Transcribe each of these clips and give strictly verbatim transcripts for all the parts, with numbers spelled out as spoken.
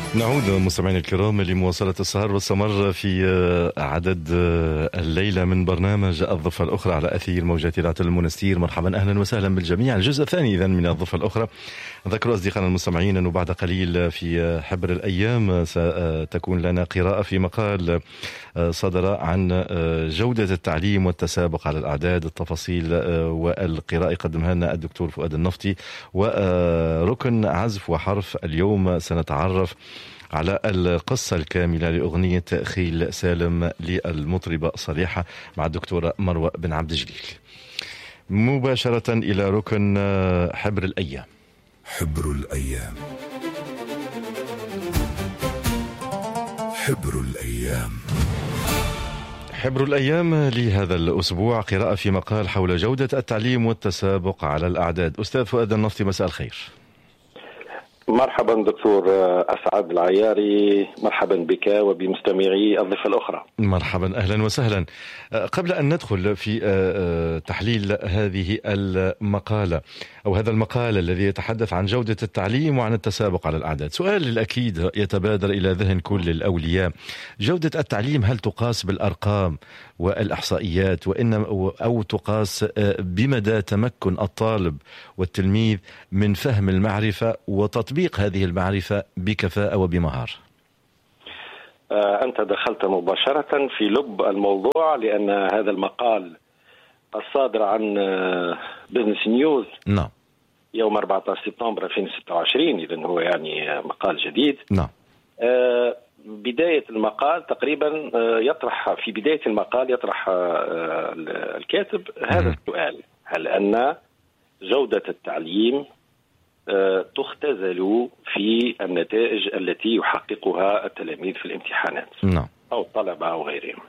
نعود مستمعينا الكرام لمواصلة السهر والسمر في عدد الليلة من برنامج الضفة الأخرى على أثير موجات إذاعة المنستير. مرحبا أهلا وسهلا بالجميع. الجزء الثاني إذن من الضفة الأخرى. ذكروا أصدقائنا المستمعين أنه بعد قليل في حبر الأيام ستكون لنا قراءة في مقال صدر عن جودة التعليم والتسابق على الأعداد. التفاصيل والقراءة قدمها لنا الدكتور فؤاد النفطي. وركن عزف وحرف اليوم سنتعرف على القصة الكاملة لأغنية خيل سالم للمطربة صريحة مع الدكتورة مروة بن عبد الجليل. مباشرة إلى ركن حبر الأيام. حبر الأيام. حبر الأيام. حبر الأيام لهذا الأسبوع قراءة في مقال حول جودة التعليم والتسابق على الأعداد. أستاذ فؤاد النفطي، مساء الخير. مرحبا دكتور أسعد العياري، مرحبا بك وبمستمعي الضفة الأخرى. مرحبا أهلا وسهلا. قبل أن ندخل في تحليل هذه المقالة أو هذا المقال الذي يتحدث عن جودة التعليم وعن التسابق على الأعداد، سؤال الأكيد يتبادر إلى ذهن كل الأولياء: جودة التعليم هل تقاس بالأرقام والإحصائيات وإنما أو تقاس بمدى تمكن الطالب والتلميذ من فهم المعرفة وتطبيق هذه المعرفة بكفاءة وبمهارة؟ أنت دخلت مباشرة في لب الموضوع، لأن هذا المقال الصادر عن بزنس نيوز نعم يوم أربعة عشر سبتمبر ألفين وستة وعشرين، إذن هو يعني مقال جديد. نعم. بداية المقال تقريبا يطرح في بداية المقال يطرح الكاتب هذا السؤال: هل أن جودة التعليم تختزل في النتائج التي يحققها التلاميذ في الامتحانات نعم. أو الطلبة أو غيرهم؟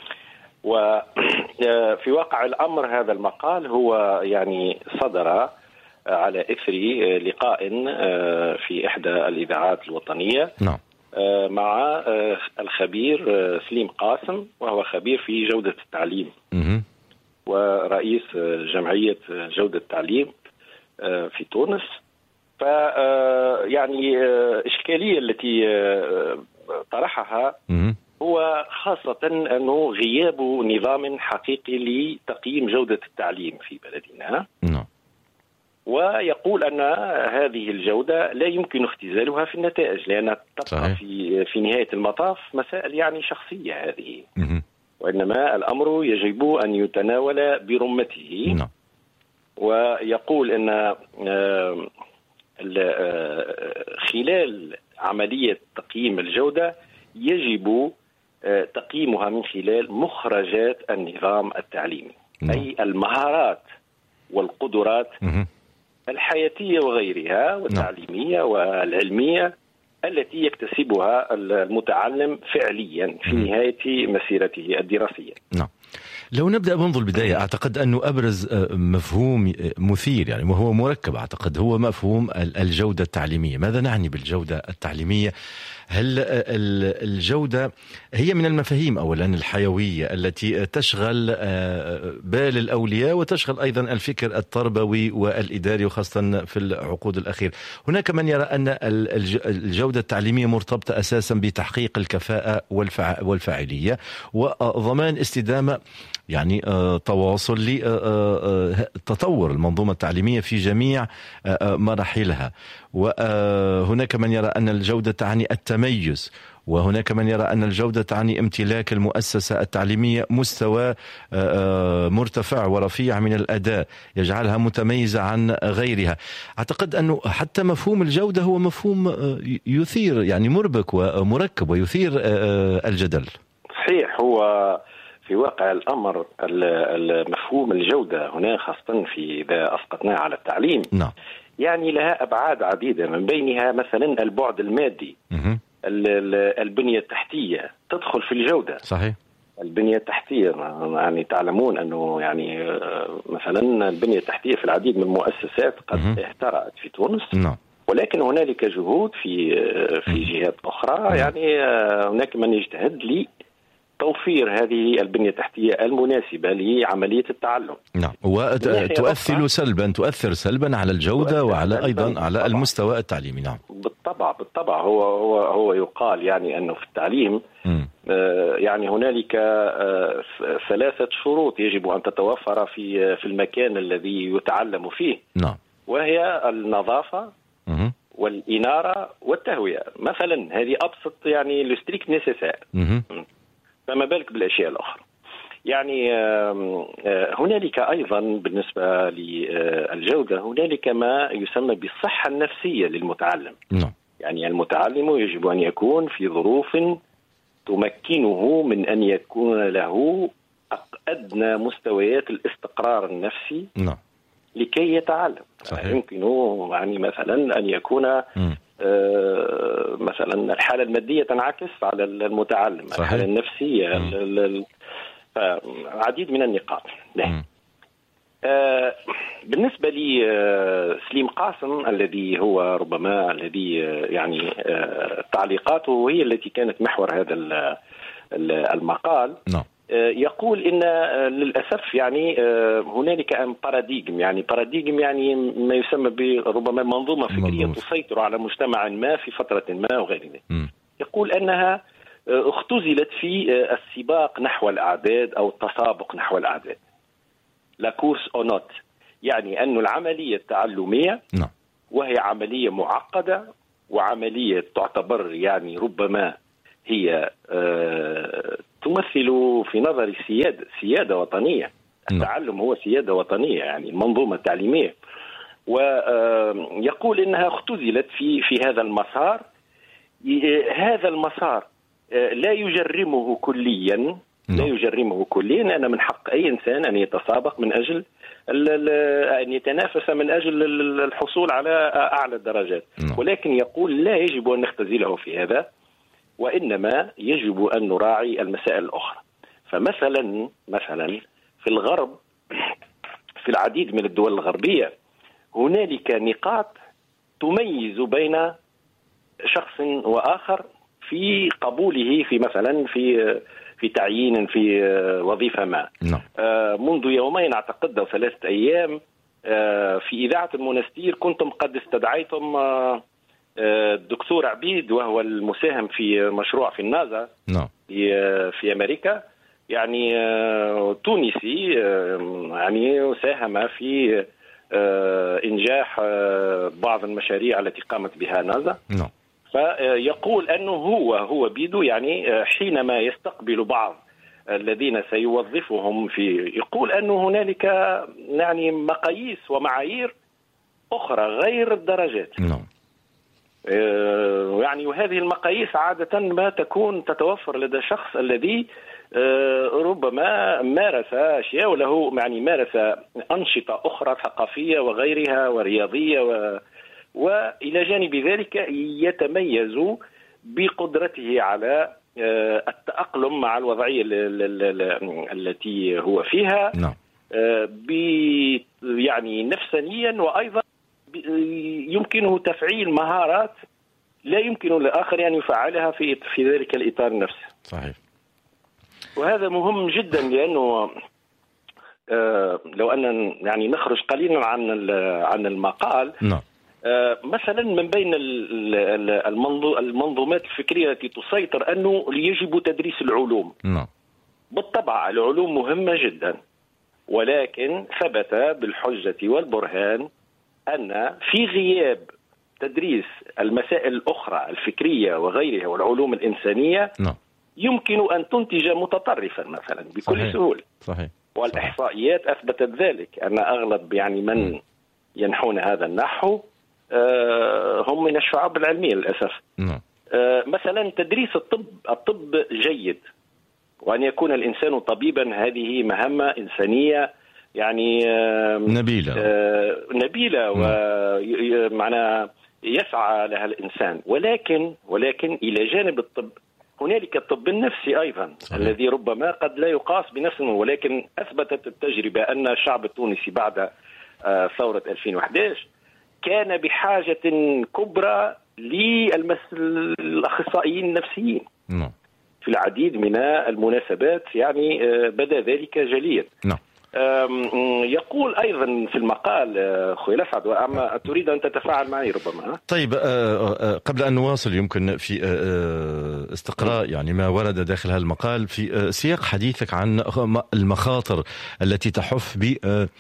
وفي واقع الأمر هذا المقال هو يعني صدر على إثر لقاء في إحدى الإذاعات الوطنية نعم. مع الخبير سليم قاسم، وهو خبير في جودة التعليم م- ورئيس جمعية جودة التعليم في تونس. ف يعني الإشكالية التي طرحها م- هو خاصة أنه غياب نظام حقيقي لتقييم جودة التعليم في بلدنا. نعم. ويقول أن هذه الجودة لا يمكن اختزالها في النتائج، لأنها تبقى في في نهاية المطاف مسائل يعني شخصية هذه، م- وإنما الأمر يجب أن يتناول برمته. نعم. ويقول أن خلال عملية تقييم الجودة يجب تقييمها من خلال مخرجات النظام التعليمي، نعم. أي المهارات والقدرات م- الحياتية وغيرها والتعليمية والعلمية التي يكتسبها المتعلم فعليا في نهاية مسيرته الدراسية. نعم. لو نبدأ منذ البداية، أعتقد أنه أبرز مفهوم مثير يعني وهو مركب، أعتقد هو مفهوم الجودة التعليمية. ماذا نعني بالجودة التعليمية؟ هل الجودة هي من المفاهيم أولا الحيوية التي تشغل بال الأولياء وتشغل أيضا الفكر التربوي والإداري، وخاصة في العقود الأخيرة هناك من يرى أن الجودة التعليمية مرتبطة أساسا بتحقيق الكفاءة والفاعلية وضمان استدامة يعني تواصل لتطور المنظومة التعليمية في جميع مراحلها. وهناك من يرى أن الجودة تعني التميز، وهناك من يرى أن الجودة تعني امتلاك المؤسسة التعليمية مستوى مرتفع ورفيع من الأداء يجعلها متميزة عن غيرها. أعتقد أنه حتى مفهوم الجودة هو مفهوم يثير يعني مربك ومركب ويثير الجدل. صحيح، هو في واقع الأمر المفهوم الجودة هنا خاصة في إذا أسقطناه على التعليم نعم. يعني لها أبعاد عديدة، من بينها مثلا البعد المادي. م- البنية التحتية تدخل في الجودة. صحيح. البنية التحتية يعني تعلمون أنه يعني مثلا البنية التحتية في العديد من المؤسسات قد احترقت في تونس. نعم. ولكن هنالك جهود في في جهات أخرى. يعني هناك من يجتهد لي توفير هذه البنية التحتية المناسبة لعملية التعلم. نعم، وتؤثر سلبا تؤثر سلبا على الجودة وعلى أيضا بالطبع. على المستوى التعليمي. نعم بالطبع بالطبع هو هو هو يقال يعني أنه في التعليم آه يعني هنالك آه ثلاثة شروط يجب أن تتوفر في في المكان الذي يتعلم فيه. نعم، وهي النظافة م- والإنارة والتهوية مثلا. هذه أبسط يعني لستريك نيسيسير، فما بالك بالأشياء الأخرى. يعني هنالك أيضا بالنسبة للجودة هنالك ما يسمى بالصحة النفسية للمتعلم. نعم. يعني المتعلم يجب أن يكون في ظروف تمكنه من أن يكون له أدنى مستويات الاستقرار النفسي. نعم. لكي يتعلم. صحيح. يمكنه يعني مثلا أن يكون آه مثلا الحالة المادية تنعكس على المتعلم. صحيح. الحالة النفسية، عديد من النقاط. آه بالنسبة لي آه سليم قاسم الذي هو ربما الذي آه يعني آه تعليقاته هي التي كانت محور هذا المقال. نعم. يقول إن للأسف يعني هنالك باراديغم، يعني باراديغم يعني ما يسمى بربما منظومة فكرية تسيطر على مجتمع ما في فترة ما وغير ذلك. يقول أنها اختزلت في السباق نحو الأعداد أو التسابق نحو الأعداد، لا كورس أو نوت. يعني أن العملية التعلمية وهي عملية معقدة وعملية تعتبر يعني ربما هي آه تمثل في نظري سيادة, سيادة وطنية. التعلم هو سيادة وطنية، يعني المنظومة التعليمية. ويقول إنها اختزلت في في هذا المسار. هذا المسار لا يجرمه كليا لا يجرمه كليا أن من حق أي إنسان أن يتسابق من أجل أن يتنافس من أجل الحصول على أعلى الدرجات. ولكن يقول لا يجب أن نختزله في هذا، وإنما يجب أن نراعي المسائل الأخرى. فمثلا مثلا في الغرب، في العديد من الدول الغربية هنالك نقاط تميز بين شخص وآخر في قبوله في مثلا في في تعيين في وظيفة ما. منذ يومين أعتقد أو ثلاثة أيام في إذاعة المونستير كنتم قد استدعيتم الدكتور عبيد، وهو المساهم في مشروع في النازا no. في في أمريكا، يعني تونسي، يعني ساهم في إنجاح بعض المشاريع التي قامت بها نازا. no. فيقول أنه هو هو بيدو يعني حينما يستقبل بعض الذين سيوظفهم في، يقول أنه هنالك يعني مقاييس ومعايير أخرى غير الدرجات. no. يعني وهذه المقاييس عادة ما تكون تتوفر لدى شخص الذي ربما مارس أشياء وله يعني مارس أنشطة أخرى ثقافية وغيرها ورياضية و... وإلى جانب ذلك يتميز بقدرته على التأقلم مع الوضعية التي هو فيها. no. يعني نفسانيا، وأيضا يمكنه تفعيل مهارات لا يمكن للآخر أن يفعلها في في ذلك الإطار نفسه. صحيح. وهذا مهم جدا، لأنه آه لو أن يعني نخرج قليلا عن عن المقال. نعم. آه مثلا من بين المنظومات الفكرية التي تسيطر أنه يجب تدريس العلوم. نعم. بالطبع العلوم مهمة جدا، ولكن ثبت بالحجة والبرهان أن في غياب تدريس المسائل الأخرى الفكرية وغيرها والعلوم الإنسانية no. يمكن أن تنتج متطرفا مثلا بكل صحيح. سهولة. صحيح. والإحصائيات صحيح. أثبتت ذلك، أن أغلب يعني من م. ينحون هذا النحو آه هم من الشعوب العلمية للأسف. no. آه مثلا تدريس الطب الطب جيد، وأن يكون الإنسان طبيبا هذه مهمة إنسانية يعني نبيلة آه نبيلة ومعنى يسعى لها الإنسان. ولكن ولكن إلى جانب الطب هنالك الطب النفسي أيضا. صحيح. الذي ربما قد لا يقاس بنفسه، ولكن أثبتت التجربة أن الشعب التونسي بعد آه ثورة ألفين وأحد عشر كان بحاجة كبرى للأخصائيين النفسيين. م. في العديد من المناسبات، يعني بدا ذلك جليا. نعم. يقول أيضا في المقال أخوي الأسعد، وأما تريد أن تتفاعل معي ربما. طيب قبل أن نواصل، يمكن في استقراء يعني ما ورد داخل هذا المقال في سياق حديثك عن المخاطر التي تحف ب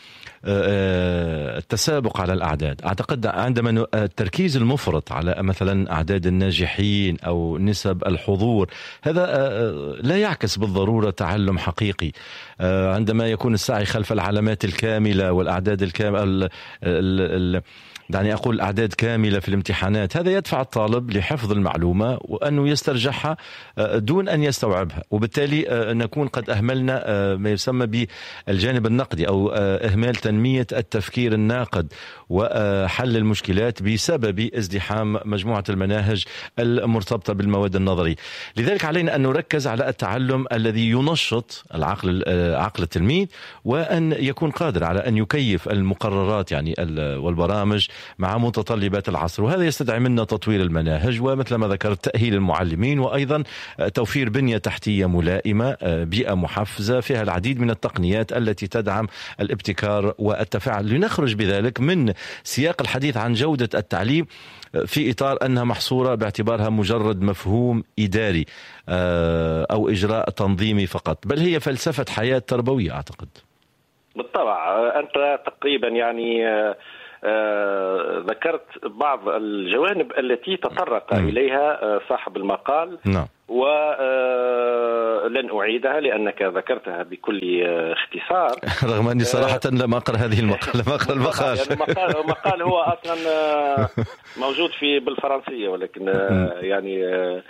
التسابق على الأعداد. أعتقد عندما التركيز المفرط على مثلا أعداد الناجحين أو نسب الحضور، هذا لا يعكس بالضرورة تعلم حقيقي. عندما يكون السعي خلف العلامات الكاملة والأعداد الكاملة، دعني أقول أعداد كاملة في الامتحانات، هذا يدفع الطالب لحفظ المعلومة وأنه يسترجعها دون أن يستوعبها، وبالتالي نكون قد أهملنا ما يسمى بالجانب النقدي أو إهمال تنمية التفكير الناقد وحل المشكلات بسبب ازدحام مجموعة المناهج المرتبطة بالمواد النظري. لذلك علينا أن نركز على التعلم الذي ينشط العقل عقل التلميذ، وأن يكون قادر على أن يكيف المقررات يعني والبرامج مع متطلبات العصر، وهذا يستدعي منا تطوير المناهج، ومثل ما ذكرت تأهيل المعلمين، وأيضا توفير بنية تحتية ملائمة، بيئة محفزة فيها العديد من التقنيات التي تدعم الابتكار والتفاعل، لنخرج بذلك من سياق الحديث عن جودة التعليم في إطار أنها محصورة باعتبارها مجرد مفهوم إداري أو إجراء تنظيمي فقط، بل هي فلسفة حياة تربوية. أعتقد بالطبع أنت تقريبا يعني آه، ذكرت بعض الجوانب التي تطرق م. إليها آه، صاحب المقال. نعم. ولن أعيدها لأنك ذكرتها بكل آه، اختصار، رغم أني صراحة لم أقرأ هذه المقال لم أقرأ المقال. يعني المقال, المقال هو أصلا آه، موجود في بالفرنسية، ولكن آه، يعني آه،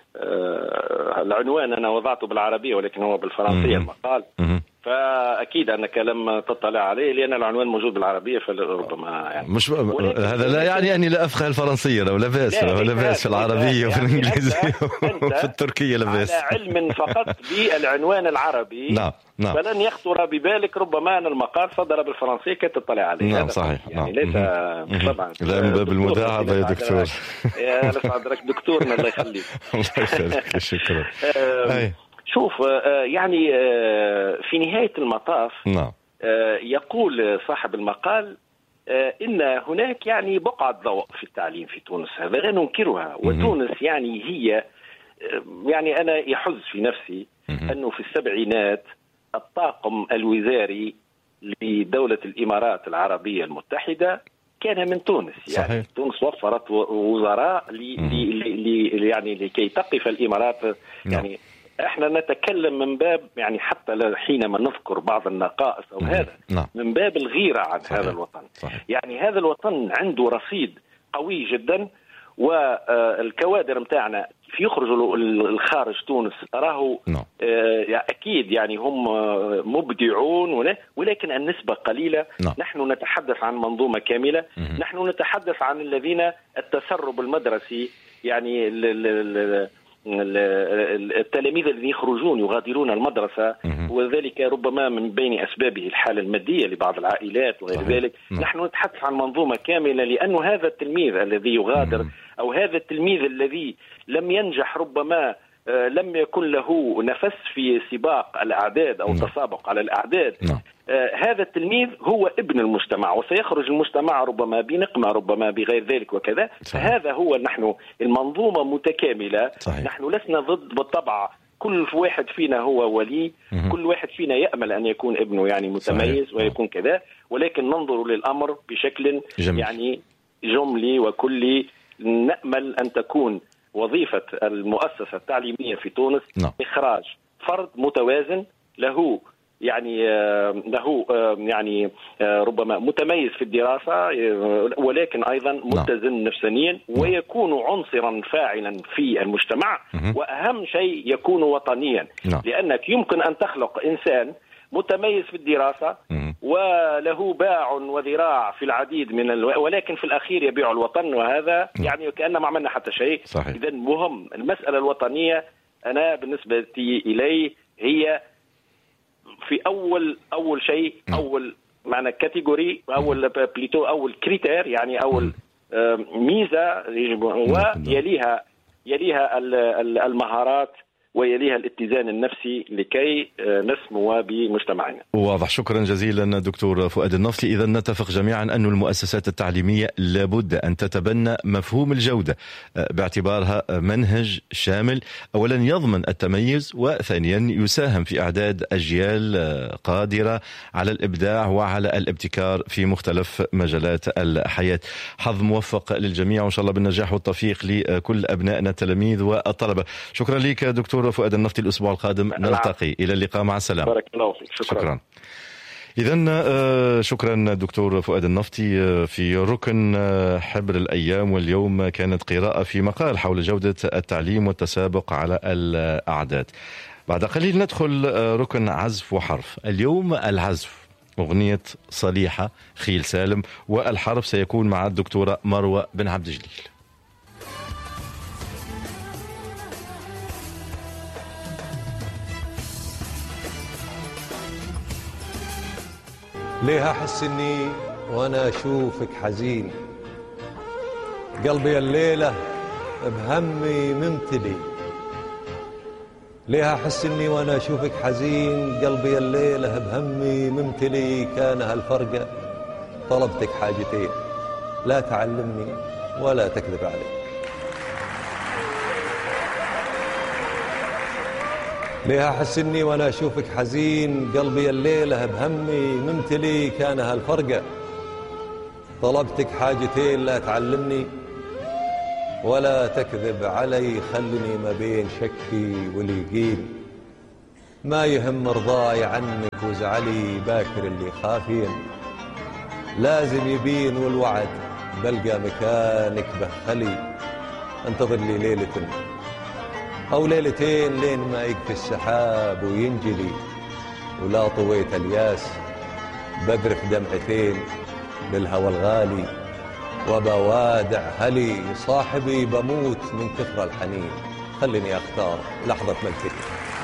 آه، العنوان أنا وضعته بالعربية ولكن هو بالفرنسية م. المقال. م. فأكيد أنك لم تطلع عليه لأن العنوان موجود بالعربية، فربما يعني مش هذا لا يعني أني لا أفقه الفرنسية، لا باس لا, لا باس في العربية وفي يعني الإنجليزية وفي التركية لا باس، على علم فقط بالعنوان العربي. نعم نعم. فلن يخطر ببالك ربما أن المقال صدر بالفرنسية كي تطلع عليه. نعم صحيح. يعني نعم. ليس طبعا لا من باب المداعبة يا دكتور. يا لسعدك دكتورنا الله يخليك. الله يخليك شكرا. شوف يعني في نهاية المطاف نعم. يقول صاحب المقال إن هناك يعني بقعة ضوء في التعليم في تونس، هذا لا ننكرها، وتونس يعني هي يعني أنا يحز في نفسي أنه في السبعينات الطاقم الوزاري لدولة الإمارات العربية المتحدة كان من تونس. يعني صحيح. تونس وفرت وزراء لي لي يعني لكي تقف الإمارات. يعني احنا نتكلم من باب يعني حتى حينما نذكر بعض النقائص او هذا نعم. من باب الغيرة عن صحيح. هذا الوطن صحيح. يعني هذا الوطن عنده رصيد قوي جدا، والكوادر متاعنا في يخرجوا الخارج تونس راهو نعم. اكيد يعني هم مبدعون، ولكن النسبة قليلة. نعم. نحن نتحدث عن منظومة كاملة. مم. نحن نتحدث عن الذين التسرب المدرسي، يعني ال ال ال التلاميذ الذين يخرجون يغادرون المدرسة، وذلك ربما من بين أسبابه الحالة المادية لبعض العائلات وغير ذلك. نحن نتحدث عن منظومة كاملة، لأن هذا التلميذ الذي يغادر أو هذا التلميذ الذي لم ينجح ربما لم يكن له نفس في سباق الأعداد أو تسابق على الأعداد. آه هذا التلميذ هو ابن المجتمع، وسيخرج المجتمع ربما بنقمة ربما بغير ذلك وكذا. هذا هو نحن المنظومة متكاملة. صحيح. نحن لسنا ضد بالطبع، كل واحد فينا هو ولي. مم. كل واحد فينا يأمل أن يكون ابنه يعني متميز. صحيح. ويكون كذا، ولكن ننظر للأمر بشكل جميل. يعني جملي وكلي. نأمل أن تكون وظيفة المؤسسة التعليمية في تونس no. إخراج فرد متوازن له يعني له يعني ربما متميز في الدراسة، ولكن أيضا متزن نفسانيا، ويكون عنصرا فاعلا في المجتمع. وأهم شيء يكون وطنيا، لأنك يمكن أن تخلق إنسان متميز في الدراسة وله باع وذراع في العديد من ال... ولكن في الأخير يبيع الوطن، وهذا يعني كأننا ما عملنا حتى شيء. إذن مهم المسألة الوطنية. أنا بالنسبة إلي هي في أول أول شيء أول معنى كاتيجوري أول بليتو أول كريتير يعني أول ميزة، ويليها يليها المهارات ويليها الاتزان النفسي لكي نسمو بمجتمعنا. واضح. شكرا جزيلا دكتور فؤاد النفطي. إذا نتفق جميعا أن المؤسسات التعليمية لابد أن تتبنى مفهوم الجودة باعتبارها منهج شامل، أولا يضمن التميز، وثانيا يساهم في إعداد أجيال قادرة على الإبداع وعلى الابتكار في مختلف مجالات الحياة. حظ موفق للجميع وإن شاء الله بالنجاح والتوفيق لكل أبنائنا التلاميذ والطلبة. شكرا لك دكتور فؤاد النفطي. الأسبوع القادم نلتقي. إلى اللقاء. مع السلامة. بارك الله فيك. شكرا, شكرا. إذن شكرا دكتور فؤاد النفطي. في ركن حبر الأيام واليوم كانت قراءة في مقال حول جودة التعليم والتسابق على الأعداد. بعد قليل ندخل ركن عزف وحرف. اليوم العزف، أغنية صليحة خيل سالم، والحرف سيكون مع الدكتورة مروة بن عبد الجليل. ليه أحس إني وأنا أشوفك حزين، قلبي الليلة بهمي ممتلي. ليه أحس إني وأنا أشوفك حزين، قلبي الليلة بهمي ممتلي. كان هالفرقة طلبتك حاجتين، لا تعلمني ولا تكذب علي. ليه أحس إني وأنا أشوفك حزين، قلبي الليلة بهمي ممتلي. كان هالفرقة طلبتك حاجتين، لا تعلمني ولا تكذب علي. خلني ما بين شكي واليقين، ما يهم رضاي عنك وزعلي. باكر اللي خافين لازم يبين، والوعد بلقى مكانك بخلي. انتظر لي ليلة أو ليلتين لين ما يكفي السحاب وينجلي. ولا طويت الياس بذرف دمعتين بالهوى الغالي، وبوادع هلي صاحبي بموت من كثر الحنين. خلني أختار لحظة ملكتي.